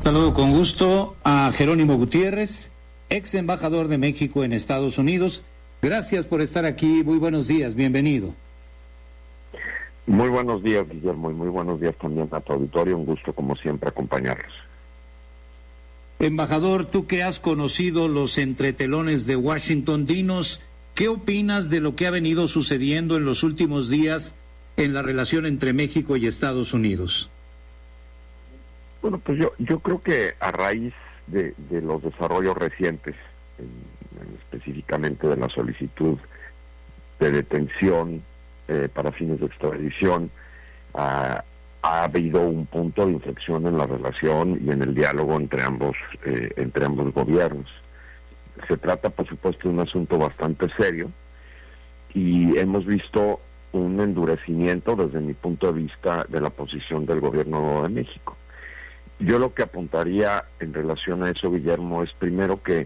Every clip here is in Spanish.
Saludo con gusto a Jerónimo Gutiérrez, ex embajador de México en Estados Unidos. Gracias por estar aquí. Muy buenos días, bienvenido. Muy buenos días, Guillermo, y muy buenos días también a tu auditorio. Un gusto, como siempre, acompañarlos. Embajador, tú que has conocido los entretelones de Washington, dinos, ¿qué opinas de lo que ha venido sucediendo en los últimos días en la relación entre México y Estados Unidos? Bueno, pues yo creo que a raíz de los desarrollos recientes, específicamente de la solicitud de detención para fines de extradición, ha habido un punto de inflexión en la relación y en el diálogo entre ambos gobiernos. Se trata, por supuesto, de un asunto bastante serio y hemos visto un endurecimiento, desde mi punto de vista, de la posición del gobierno de México. Yo lo que apuntaría en relación a eso, Guillermo, es primero que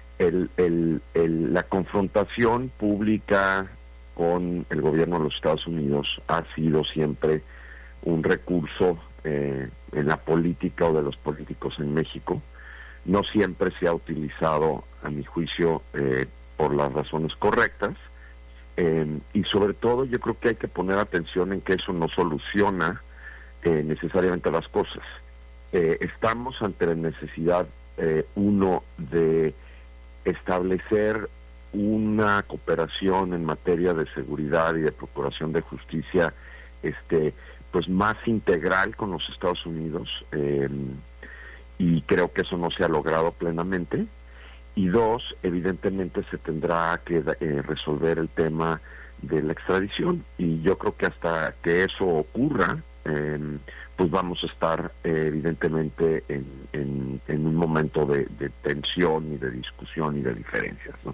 la confrontación pública con el gobierno de los Estados Unidos ha sido siempre un recurso en la política o de los políticos en México. No siempre se ha utilizado, a mi juicio, por las razones correctas, y sobre todo yo creo que hay que poner atención en que eso no soluciona necesariamente las cosas. Estamos ante la necesidad, uno, de establecer una cooperación en materia de seguridad y de procuración de justicia, pues más integral con los Estados Unidos, y creo que eso no se ha logrado plenamente. Y dos, evidentemente se tendrá que resolver el tema de la extradición, y yo creo que hasta que eso ocurra, pues vamos a estar evidentemente en un momento de tensión y de discusión y de diferencias, ¿no?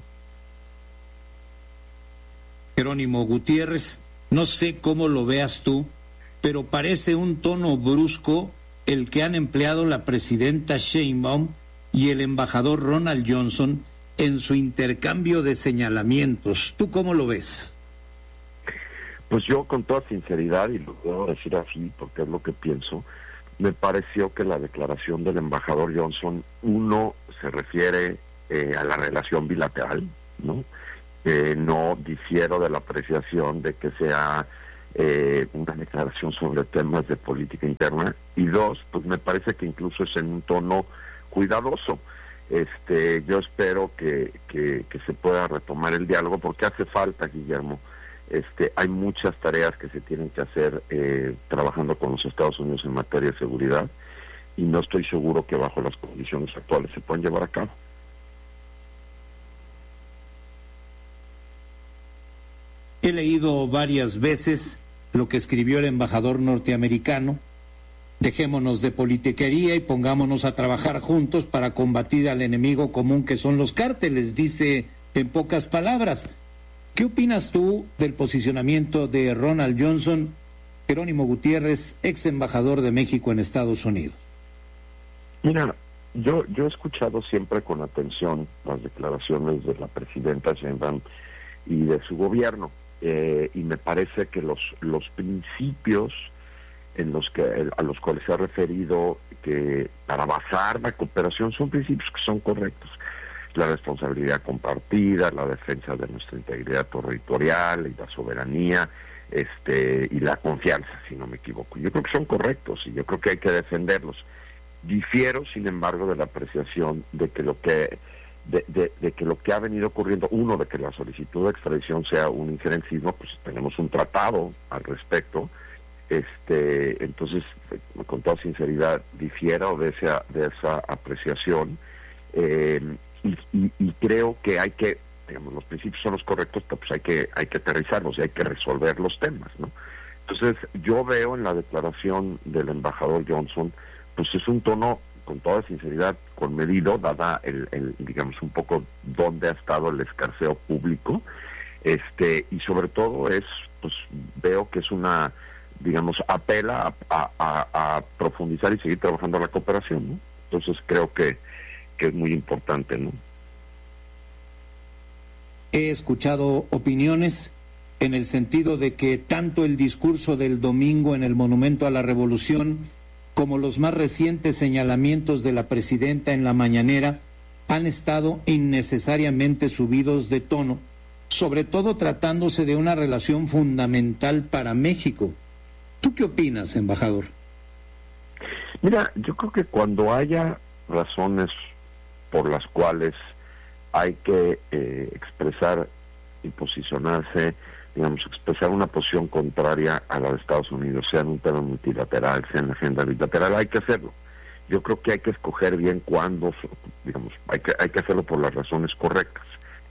Jerónimo Gutiérrez, no sé cómo lo veas tú, pero parece un tono brusco el que han empleado la presidenta Sheinbaum y el embajador Ronald Johnson en su intercambio de señalamientos. ¿Tú cómo lo ves? Pues yo, con toda sinceridad, y lo puedo decir así porque es lo que pienso, me pareció que la declaración del embajador Johnson, uno, se refiere a la relación bilateral, ¿no? No difiero de la apreciación de que sea una declaración sobre temas de política interna, y dos, pues me parece que incluso es en un tono cuidadoso. Yo espero que se pueda retomar el diálogo, porque hace falta, Guillermo. Hay muchas tareas que se tienen que hacer trabajando con los Estados Unidos en materia de seguridad, y no estoy seguro que bajo las condiciones actuales se puedan llevar a cabo. He leído varias veces lo que escribió el embajador norteamericano: dejémonos de politiquería y pongámonos a trabajar juntos para combatir al enemigo común que son los cárteles, dice en pocas palabras. ¿Qué opinas tú del posicionamiento de Ronald Johnson, Jerónimo Gutiérrez, ex embajador de México en Estados Unidos? Mira, yo he escuchado siempre con atención las declaraciones de la presidenta Sheinbaum y de su gobierno, y me parece que los principios a los cuales se ha referido, que para basar la cooperación, son principios que son correctos. La responsabilidad compartida, la defensa de nuestra integridad territorial y la soberanía, y la confianza, si no me equivoco. Yo creo que son correctos y yo creo que hay que defenderlos. Difiero, sin embargo, de la apreciación de que lo que ha venido ocurriendo, uno, de que la solicitud de extradición sea un injerencismo, pues tenemos un tratado al respecto. Entonces, con toda sinceridad, difiero de esa apreciación. Y creo que hay que, digamos, los principios son los correctos, pero pues hay que aterrizarlos y hay que resolver los temas, ¿no? Entonces, yo veo en la declaración del embajador Johnson, pues es un tono, con toda sinceridad, conmedido, dada digamos, un poco dónde ha estado el escarceo público, y sobre todo pues veo que es una, digamos, apela a profundizar y seguir trabajando la cooperación, ¿no? Entonces creo que es muy importante, ¿no? He escuchado opiniones en el sentido de que tanto el discurso del domingo en el Monumento a la Revolución como los más recientes señalamientos de la presidenta en la mañanera, han estado innecesariamente subidos de tono, sobre todo tratándose de una relación fundamental para México. ¿Tú qué opinas, embajador? Mira, yo creo que cuando haya razones por las cuales hay que expresar y posicionarse, digamos, expresar una posición contraria a la de Estados Unidos, sea en un tema multilateral, sea en la agenda bilateral, hay que hacerlo. Yo creo que hay que escoger bien cuándo, digamos, hay que hacerlo por las razones correctas.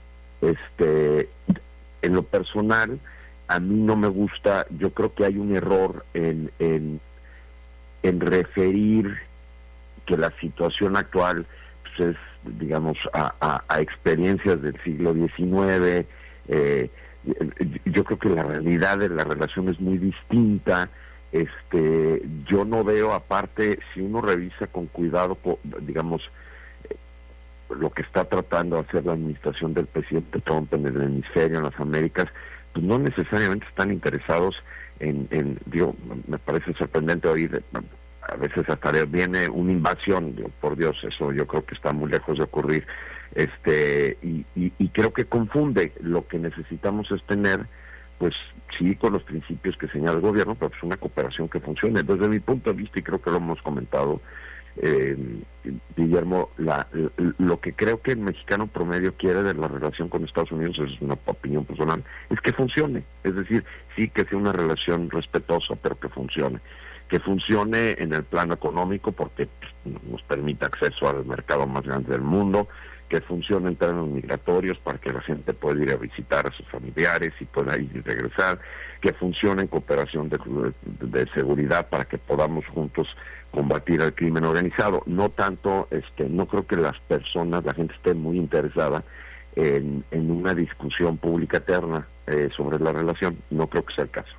En lo personal, a mí no me gusta, yo creo que hay un error en referir que la situación actual pues, es, digamos, a experiencias del siglo XIX. Yo creo que la realidad de la relación es muy distinta. Yo no veo, aparte, si uno revisa con cuidado, digamos, lo que está tratando de hacer la administración del presidente Trump en el hemisferio, en las Américas, pues no necesariamente están interesados digo, me parece sorprendente oír, a veces hasta viene una invasión, digo, por Dios, eso yo creo que está muy lejos de ocurrir, y creo que confunde. Lo que necesitamos es tener, pues sí, con los principios que señala el gobierno, pero pues una cooperación que funcione. Desde mi punto de vista, y creo que lo hemos comentado, Guillermo, lo que creo que el mexicano promedio quiere de la relación con Estados Unidos, es una opinión personal, es que funcione. Es decir, sí, que sea una relación respetuosa, pero que funcione en el plano económico, porque nos permite acceso al mercado más grande del mundo, que funcione en términos migratorios para que la gente pueda ir a visitar a sus familiares y pueda ir y regresar, que funcione en cooperación de seguridad para que podamos juntos combatir al crimen organizado. No tanto, no creo que la gente esté muy interesada en una discusión pública eterna sobre la relación. No creo que sea el caso.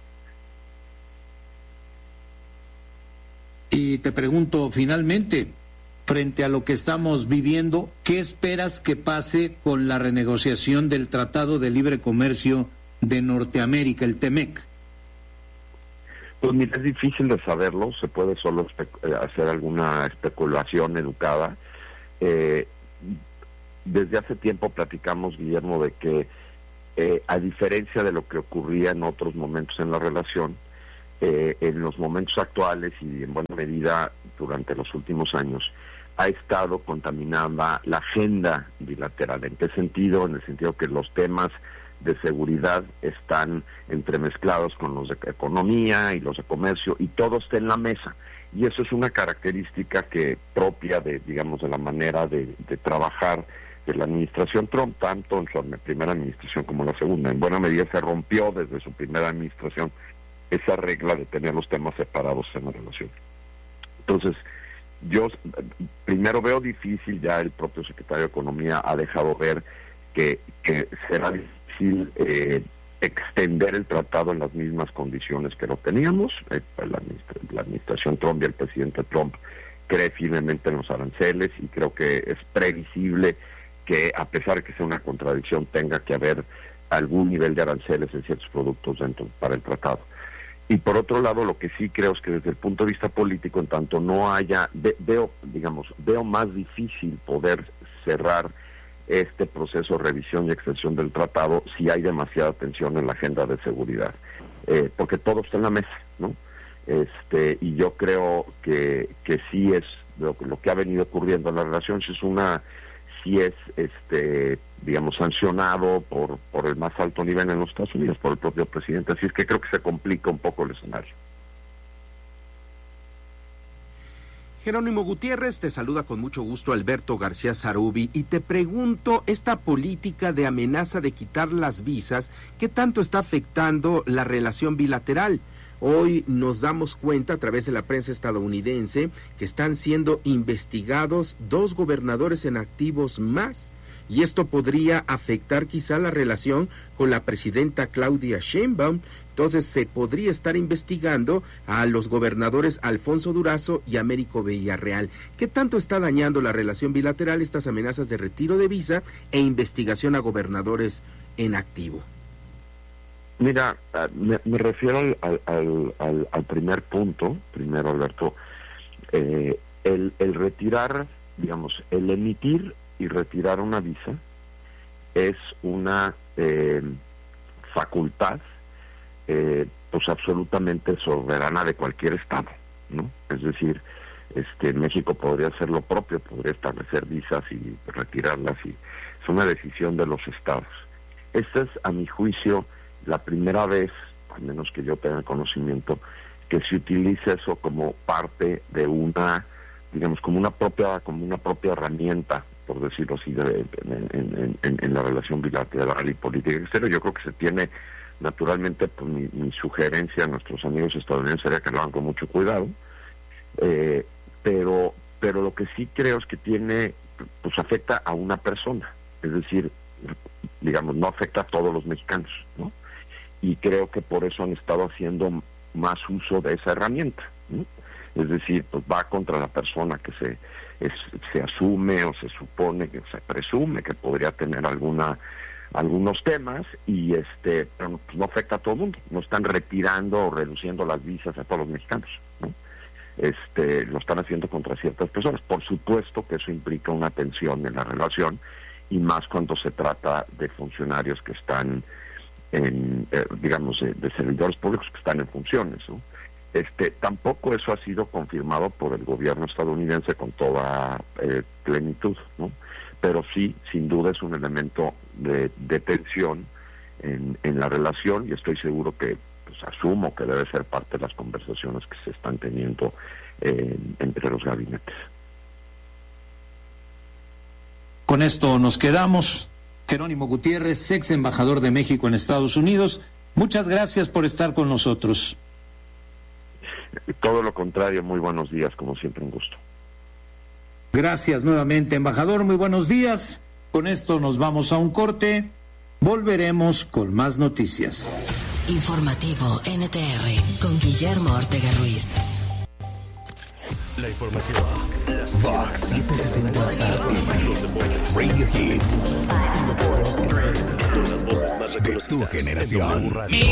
Y te pregunto finalmente, frente a lo que estamos viviendo, ¿qué esperas que pase con la renegociación del Tratado de Libre Comercio de Norteamérica, el TEMEC? Pues mira, es difícil de saberlo, se puede solo hacer alguna especulación educada. Desde hace tiempo platicamos, Guillermo, de que a diferencia de lo que ocurría en otros momentos en la relación, en los momentos actuales y en buena medida durante los últimos años, ha estado contaminada la agenda bilateral. ¿En qué sentido? En el sentido que los temas de seguridad están entremezclados con los de economía y los de comercio, y todo está en la mesa. Y eso es una característica que propia de, digamos, de la manera de trabajar de la administración Trump, tanto en su primera administración como en la segunda. En buena medida se rompió desde su primera administración esa regla de tener los temas separados en la relación. Entonces, yo primero veo difícil, ya el propio secretario de Economía ha dejado ver que será difícil extender el tratado en las mismas condiciones que lo teníamos. La administración Trump y el presidente Trump cree firmemente en los aranceles, y creo que es previsible que, a pesar de que sea una contradicción, tenga que haber algún nivel de aranceles en ciertos productos para el tratado. Y por otro lado, lo que sí creo es que desde el punto de vista político, en tanto no haya, veo más difícil poder cerrar este proceso de revisión y extensión del tratado si hay demasiada tensión en la agenda de seguridad, porque todo está en la mesa, ¿no? Y yo creo que sí es lo que ha venido ocurriendo en la relación, si es digamos, sancionado por el más alto nivel en los Estados Unidos, por el propio presidente. Así es que creo que se complica un poco el escenario. Jerónimo Gutiérrez, te saluda con mucho gusto Alberto García Zarubi, y te pregunto, esta política de amenaza de quitar las visas, ¿qué tanto está afectando la relación bilateral? Hoy nos damos cuenta a través de la prensa estadounidense que están siendo investigados 2 gobernadores en activos más, y esto podría afectar quizá la relación con la presidenta Claudia Sheinbaum. Entonces se podría estar investigando a los gobernadores Alfonso Durazo y Américo Villarreal. ¿Qué tanto está dañando la relación bilateral estas amenazas de retiro de visa e investigación a gobernadores en activo? Mira, me refiero al primer punto, primero, Alberto. El retirar, digamos, el emitir y retirar una visa es una facultad pues absolutamente soberana de cualquier estado, ¿no? Es decir, México podría hacer lo propio, podría establecer visas y retirarlas, y es una decisión de los estados. Esta es, a mi juicio, la primera vez, al menos que yo tenga conocimiento, que se utiliza eso como parte de una, digamos, como una propia herramienta, por decirlo así, en la relación bilateral y política exterior. Yo creo que se tiene, naturalmente, pues mi sugerencia a nuestros amigos estadounidenses sería que lo hagan con mucho cuidado, pero lo que sí creo es que tiene, pues afecta a una persona, es decir, digamos, no afecta a todos los mexicanos, ¿no? Y creo que por eso han estado haciendo más uso de esa herramienta, ¿no? Es decir, pues va contra la persona que se asume o se supone, que se presume que podría tener algunos temas, y pero pues no afecta a todo el mundo. No están retirando o reduciendo las visas a todos los mexicanos, ¿no? Lo están haciendo contra ciertas personas. Por supuesto que eso implica una tensión en la relación, y más cuando se trata de funcionarios que están digamos, de servidores públicos que están en funciones, ¿no? Tampoco eso ha sido confirmado por el gobierno estadounidense con toda plenitud, ¿no? Pero sí, sin duda es un elemento de tensión en la relación, y estoy seguro que, pues asumo que debe ser parte de las conversaciones que se están teniendo entre los gabinetes. Con esto nos quedamos. Jerónimo Gutiérrez, ex embajador de México en Estados Unidos, muchas gracias por estar con nosotros. Todo lo contrario, muy buenos días, como siempre, un gusto. Gracias nuevamente, embajador, muy buenos días. Con esto nos vamos a un corte, volveremos con más noticias. Informativo NTR con Guillermo Ortega Ruiz. La información. Fox 760 AM. Radio Hits. Con las voces más reconocidas de tu generación.